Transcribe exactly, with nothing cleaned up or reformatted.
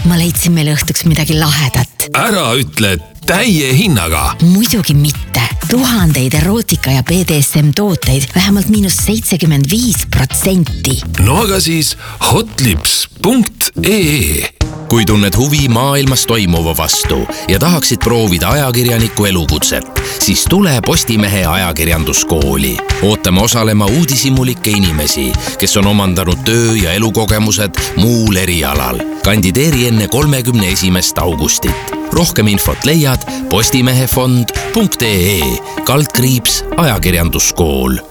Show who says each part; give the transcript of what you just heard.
Speaker 1: ma leidsin meile õhtuks midagi lahedat.
Speaker 2: Ära ütle täie hinnaga.
Speaker 1: Muidugi mitte. Tuhandeid erootika ja B D S M tooteid vähemalt miinus seitsekümmend viis protsenti.
Speaker 2: No aga siis hotlips punkt ee.
Speaker 3: Kui tunned huvi maailmas toimuva vastu ja tahaksid proovida ajakirjaniku elukutset, siis tule Postimehe ajakirjanduskooli. Ootame osalema uudishimulikke inimesi, kes on omandanud töö- ja elukogemused muul erialal. Kandideeri enne kolmekümne esimest augustit. Rohkem infot leiad postimehefond punkt ee kaldkriips ajakirjanduskool.